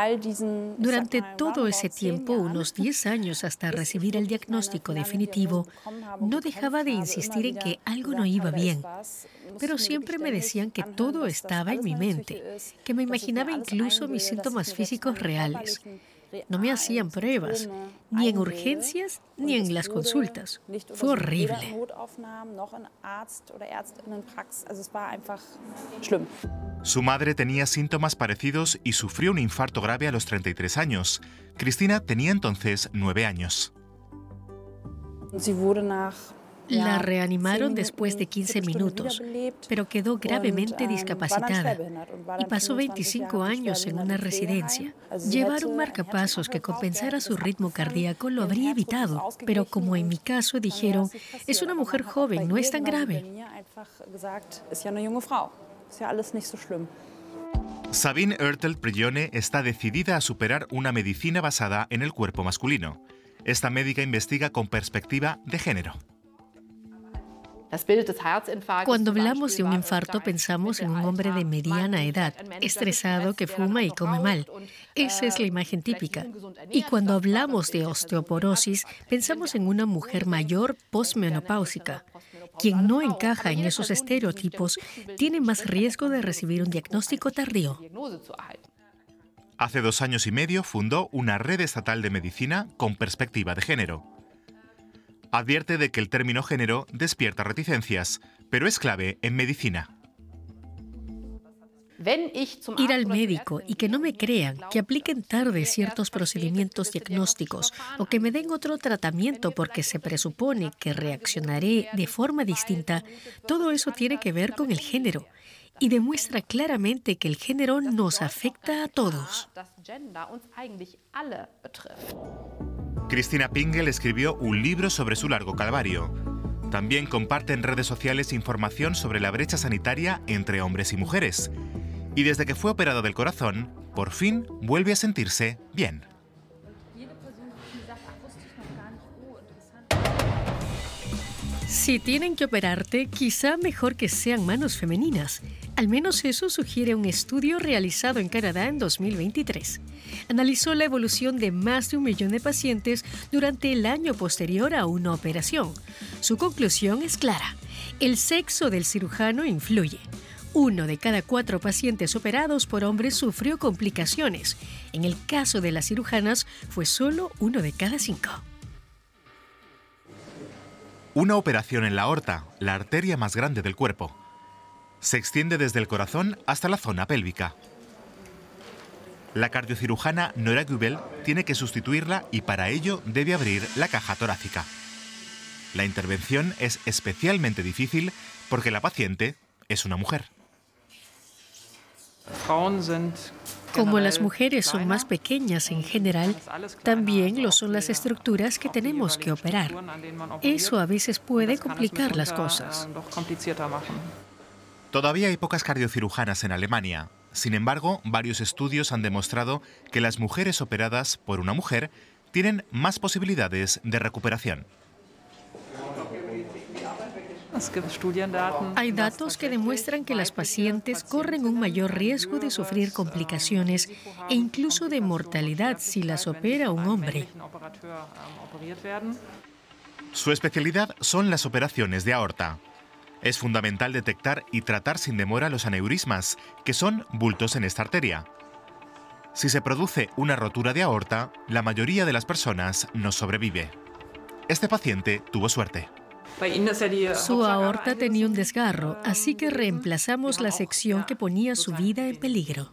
Durante todo ese tiempo, unos 10 años hasta recibir el diagnóstico definitivo, no dejaba de insistir en que algo no iba bien. Pero siempre me decían que todo estaba en mi mente, que me imaginaba incluso mis síntomas físicos reales. No me hacían pruebas, ni en urgencias ni en las consultas. Fue horrible. Su madre tenía síntomas parecidos y sufrió un infarto grave a los 33 años. Cristina tenía entonces 9 años. La reanimaron después de 15 minutos, pero quedó gravemente discapacitada y pasó 25 años en una residencia. Llevar un marcapasos que compensara su ritmo cardíaco lo habría evitado, pero como en mi caso dijeron, es una mujer joven, no es tan grave. Sabine Oertel-Prione está decidida a superar una medicina basada en el cuerpo masculino. Esta médica investiga con perspectiva de género. Cuando hablamos de un infarto pensamos en un hombre de mediana edad, estresado, que fuma y come mal. Esa es la imagen típica. Y cuando hablamos de osteoporosis, pensamos en una mujer mayor posmenopáusica. Quien no encaja en esos estereotipos tiene más riesgo de recibir un diagnóstico tardío. Hace 2 años y medio fundó una red estatal de medicina con perspectiva de género. Advierte de que el término género despierta reticencias, pero es clave en medicina. Ir al médico y que no me crean, que apliquen tarde ciertos procedimientos diagnósticos o que me den otro tratamiento porque se presupone que reaccionaré de forma distinta, todo eso tiene que ver con el género y demuestra claramente que el género nos afecta a todos. Cristina Pingel escribió un libro sobre su largo calvario. También comparte en redes sociales información sobre la brecha sanitaria entre hombres y mujeres. Y desde que fue operada del corazón, por fin vuelve a sentirse bien. Si tienen que operarte, quizá mejor que sean manos femeninas. Al menos eso sugiere un estudio realizado en Canadá en 2023. Analizó la evolución de más de 1 millón de pacientes durante el año posterior a una operación. Su conclusión es clara: el sexo del cirujano influye. 1 de cada 4 pacientes operados por hombres sufrió complicaciones. En el caso de las cirujanas, fue solo 1 de cada 5. Una operación en la aorta, la arteria más grande del cuerpo. Se extiende desde el corazón hasta la zona pélvica. La cardiocirujana Nora Gübel tiene que sustituirla y para ello debe abrir la caja torácica. La intervención es especialmente difícil porque la paciente es una mujer. Como las mujeres son más pequeñas en general, también lo son las estructuras que tenemos que operar. Eso a veces puede complicar las cosas. Todavía hay pocas cardiocirujanas en Alemania. Sin embargo, varios estudios han demostrado que las mujeres operadas por una mujer tienen más posibilidades de recuperación. Hay datos que demuestran que las pacientes corren un mayor riesgo de sufrir complicaciones e incluso de mortalidad si las opera un hombre. Su especialidad son las operaciones de aorta. Es fundamental detectar y tratar sin demora los aneurismas, que son bultos en esta arteria. Si se produce una rotura de aorta, la mayoría de las personas no sobrevive. Este paciente tuvo suerte. Su aorta tenía un desgarro, así que reemplazamos la sección que ponía su vida en peligro.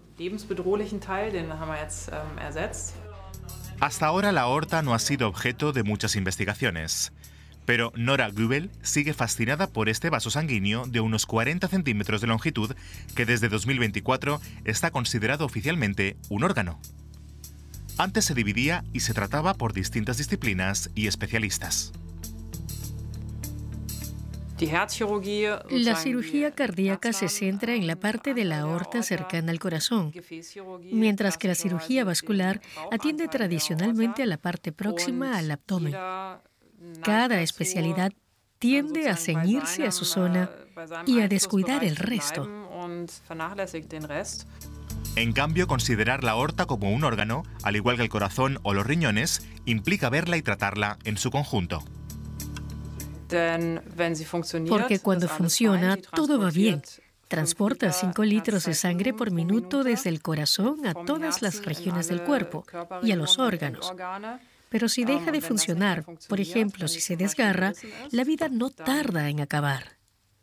Hasta ahora la aorta no ha sido objeto de muchas investigaciones. Pero Nora Gübel sigue fascinada por este vaso sanguíneo de unos 40 centímetros de longitud que desde 2024 está considerado oficialmente un órgano. Antes se dividía y se trataba por distintas disciplinas y especialistas. La cirugía cardíaca se centra en la parte de la aorta cercana al corazón, mientras que la cirugía vascular atiende tradicionalmente a la parte próxima al abdomen. Cada especialidad tiende a ceñirse a su zona y a descuidar el resto. En cambio, considerar la aorta como un órgano, al igual que el corazón o los riñones, implica verla y tratarla en su conjunto. Porque cuando funciona, todo va bien. Transporta 5 litros de sangre por minuto desde el corazón a todas las regiones del cuerpo y a los órganos. Pero si deja de funcionar, por ejemplo, si se desgarra, la vida no tarda en acabar.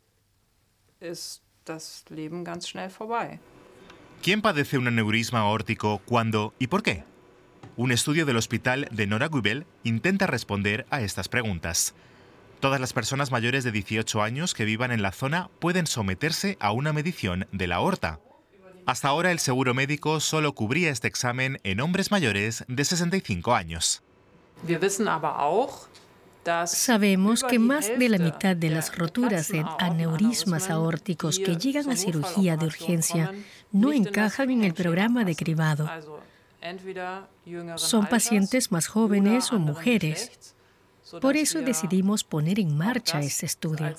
¿Quién padece un aneurisma aórtico, cuándo y por qué? Un estudio del hospital de Nora Gübel intenta responder a estas preguntas. Todas las personas mayores de 18 años que vivan en la zona pueden someterse a una medición de la aorta. Hasta ahora el seguro médico solo cubría este examen en hombres mayores de 65 años. Sabemos que más de la mitad de las roturas en aneurismas aórticos que llegan a cirugía de urgencia no encajan en el programa de cribado. Son pacientes más jóvenes o mujeres. Por eso decidimos poner en marcha este estudio.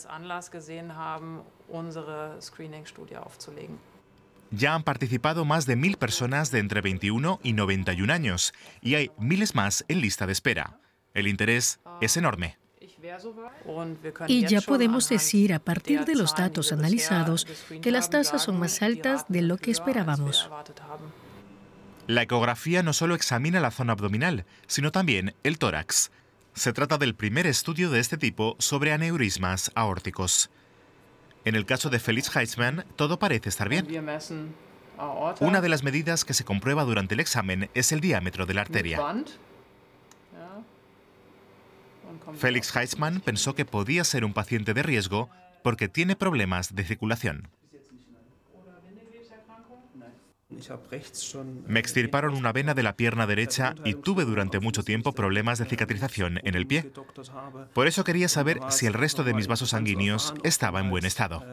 Ya han participado más de 1000 personas de entre 21 y 91 años y hay miles más en lista de espera. El interés es enorme. Y ya podemos decir, a partir de los datos analizados, que las tasas son más altas de lo que esperábamos. La ecografía no solo examina la zona abdominal, sino también el tórax. Se trata del primer estudio de este tipo sobre aneurismas aórticos. En el caso de Felix Heitzmann, todo parece estar bien. Una de las medidas que se comprueba durante el examen es el diámetro de la arteria. Felix Heitzmann pensó que podía ser un paciente de riesgo porque tiene problemas de circulación. Me extirparon una vena de la pierna derecha y tuve durante mucho tiempo problemas de cicatrización en el pie. Por eso quería saber si el resto de mis vasos sanguíneos estaba en buen estado.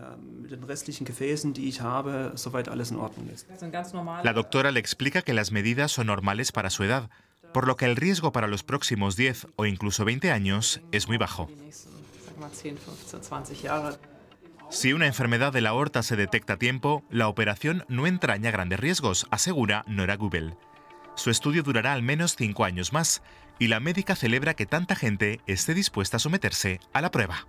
La doctora le explica que las medidas son normales para su edad, por lo que el riesgo para los próximos 10 o incluso 20 años es muy bajo. Si una enfermedad de la aorta se detecta a tiempo, la operación no entraña grandes riesgos, asegura Nora Gübel. Su estudio durará al menos 5 años más y la médica celebra que tanta gente esté dispuesta a someterse a la prueba.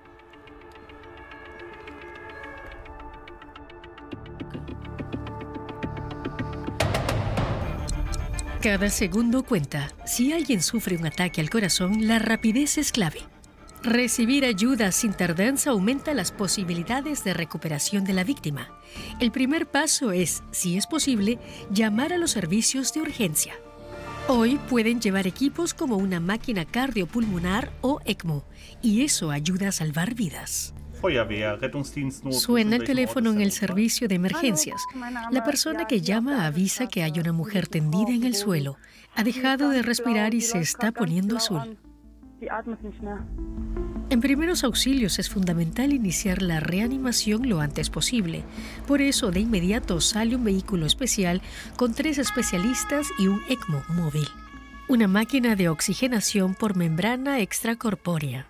Cada segundo cuenta. Si alguien sufre un ataque al corazón, la rapidez es clave. Recibir ayuda sin tardanza aumenta las posibilidades de recuperación de la víctima. El primer paso es, si es posible, llamar a los servicios de urgencia. Hoy pueden llevar equipos como una máquina cardiopulmonar o ECMO, y eso ayuda a salvar vidas. Suena el teléfono en el servicio de emergencias. La persona que llama avisa que hay una mujer tendida en el suelo. Ha dejado de respirar y se está poniendo azul. En primeros auxilios es fundamental iniciar la reanimación lo antes posible. Por eso, de inmediato sale un vehículo especial con 3 especialistas y un ECMO móvil. Una máquina de oxigenación por membrana extracorpórea.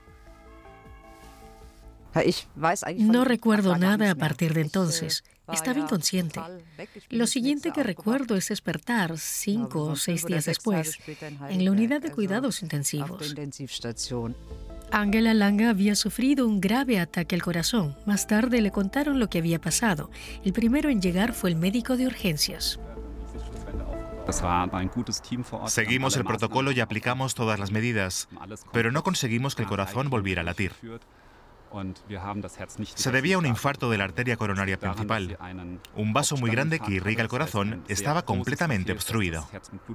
No recuerdo nada a partir de entonces. Estaba inconsciente. Lo siguiente que recuerdo es despertar 5 o 6 días después en la unidad de cuidados intensivos. Angela Lange había sufrido un grave ataque al corazón. Más tarde le contaron lo que había pasado. El primero en llegar fue el médico de urgencias. Seguimos el protocolo y aplicamos todas las medidas, pero no conseguimos que el corazón volviera a latir. Se debía a un infarto de la arteria coronaria principal. Un vaso muy grande que irriga el corazón estaba completamente obstruido.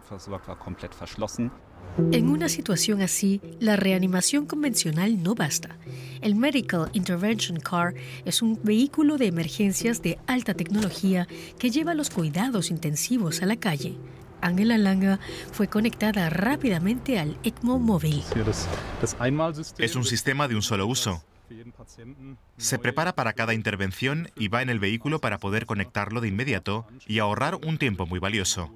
En una situación así, la reanimación convencional no basta. El Medical Intervention Car es un vehículo de emergencias de alta tecnología que lleva los cuidados intensivos a la calle. Angela Lange fue conectada rápidamente al ECMO móvil. Es un sistema de un solo uso. Se prepara para cada intervención y va en el vehículo para poder conectarlo de inmediato y ahorrar un tiempo muy valioso.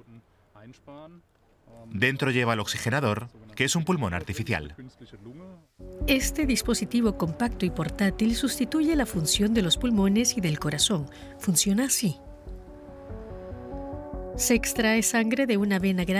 Dentro lleva el oxigenador, que es un pulmón artificial. Este dispositivo compacto y portátil sustituye la función de los pulmones y del corazón. Funciona así. Se extrae sangre de una vena grande